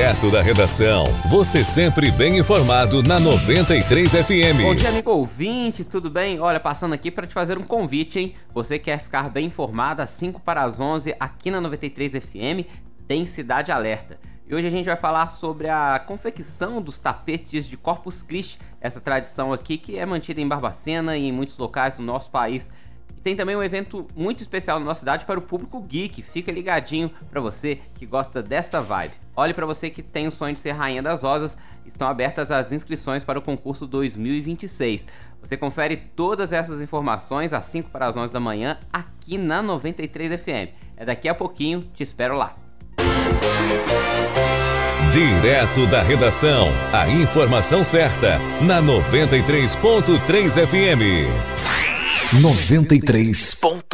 Direto da redação, você sempre bem informado na 93 FM. Bom dia, amigo ouvinte, tudo bem? Olha, passando aqui para te fazer um convite, hein? Você quer ficar bem informado às 5 para as 11 aqui na 93 FM, tem Cidade Alerta. E hoje a gente vai falar sobre a confecção dos tapetes de Corpus Christi, essa tradição aqui que é mantida em Barbacena e em muitos locais do nosso país. Tem também um evento muito especial na nossa cidade para o público geek. Fica ligadinho para você que gosta dessa vibe. Olhe, para você que tem o sonho de ser Rainha das Rosas, estão abertas as inscrições para o concurso 2026. Você confere todas essas informações às 5 para as 11 da manhã aqui na 93 FM. É daqui a pouquinho, te espero lá. Direto da redação, a informação certa na 93.3 FM. 93.3